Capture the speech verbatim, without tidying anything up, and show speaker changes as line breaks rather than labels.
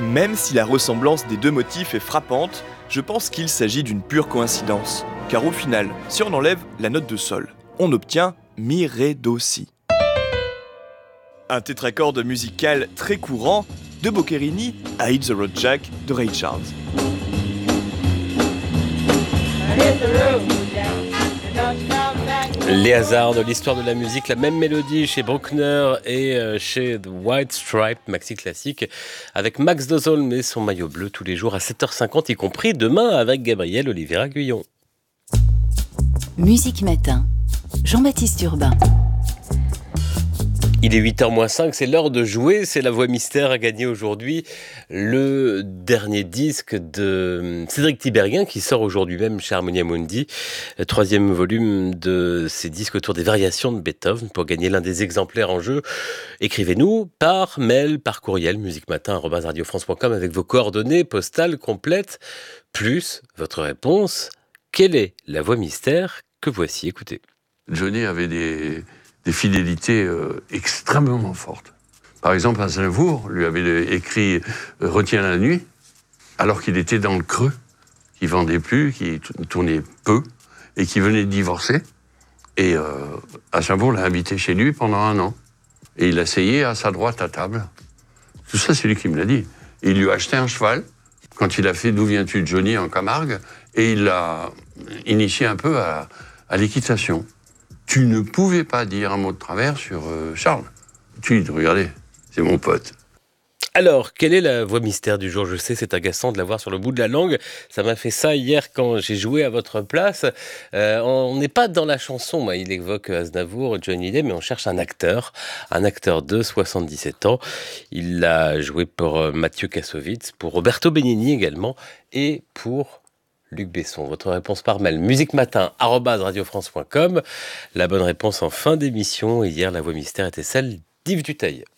Même si la ressemblance des deux motifs est frappante, je pense qu'il s'agit d'une pure coïncidence. Car au final, si on enlève la note de sol, on obtient Mi, Ré, Do, Si. Un tétracorde musical très courant, de Boccherini à Hit the Road Jack de Ray Charles.
Les hasards de l'histoire de la musique, la même mélodie chez Bruckner et chez The White Stripe, maxi classique, avec Max Dozolm et son maillot bleu tous les jours à sept heures cinquante, y compris demain avec Gabriel Oliveira Guyon.
Musique Matin, Jean-Baptiste Urbain.
Il est huit heures moins cinq, c'est l'heure de jouer, c'est La Voix Mystère à gagner aujourd'hui le dernier disque de Cédric Tiberghien qui sort aujourd'hui même chez Harmonia Mundi, le troisième volume de ses disques autour des variations de Beethoven. Pour gagner l'un des exemplaires en jeu, écrivez-nous par mail, par courriel, musiquematin arobase radio france point com avec vos coordonnées postales complètes, plus votre réponse. Quelle est la voix mystère que voici? Écoutez.
Johnny avait des... des fidélités euh, extrêmement fortes. Par exemple, Aznavour lui avait écrit euh, « Retiens la nuit », alors qu'il était dans le creux, qu'il vendait plus, qu'il tournait peu, et qu'il venait de divorcer. Et euh, Aznavour l'a invité chez lui pendant un an. Et il asseyait à sa droite à table. Tout ça, c'est lui qui me l'a dit. Et il lui a acheté un cheval, quand il a fait « D'où viens-tu, Johnny ?» en Camargue, et il l'a initié un peu à, à l'équitation. Tu ne pouvais pas dire un mot de travers sur euh, Charles. Tu dis, regardez, c'est mon pote.
Alors, quelle est la voix mystère du jour? Je sais, c'est agaçant de l'avoir sur le bout de la langue. Ça m'a fait ça hier quand j'ai joué à votre place. Euh, on n'est pas dans la chanson. Moi, il évoque Aznavour, Johnny Hallyday, mais on cherche un acteur. Un acteur de soixante-dix-sept ans. Il a joué pour euh, Mathieu Kassovitz, pour Roberto Benigni également, et pour Luc Besson. Votre réponse par mail, musiquematin arobase radio france point com. La bonne réponse en fin d'émission. Hier, la voix mystère était celle d'Yves Duteil.